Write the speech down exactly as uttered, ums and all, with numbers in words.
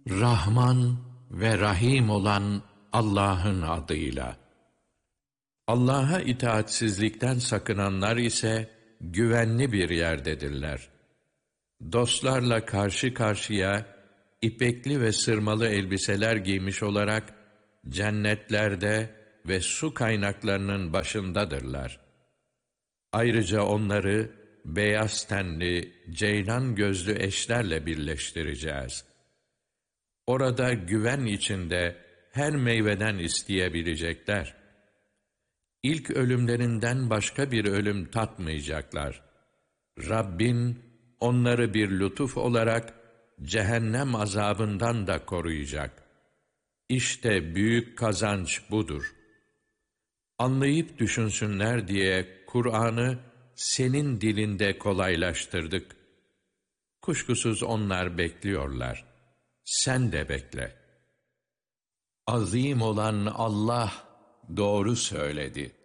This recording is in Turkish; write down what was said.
Rahman ve Rahim olan Allah'ın adıyla. Allah'a itaatsizlikten sakınanlar ise güvenli bir yerdedirler. Dostlarla karşı karşıya ipekli ve sırmalı elbiseler giymiş olarak cennetlerde ve su kaynaklarının başındadırlar. Ayrıca onları beyaz tenli, ceylan gözlü eşlerle birleştireceğiz. Orada güven içinde her meyveden isteyebilecekler. İlk ölümlerinden başka bir ölüm tatmayacaklar. Rabbin onları bir lütuf olarak cehennem azabından da koruyacak. İşte büyük kazanç budur. Anlayıp düşünsünler diye Kur'an'ı senin dilinde kolaylaştırdık. Kuşkusuz onlar bekliyorlar. Sen de bekle. Azim olan Allah doğru söyledi.